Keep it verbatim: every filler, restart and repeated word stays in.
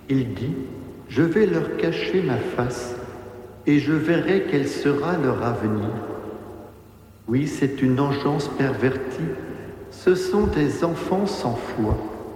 Il dit, je vais leur cacher ma face, et je verrai quel sera leur avenir. Oui, c'est une engeance pervertie, ce sont des enfants sans foi.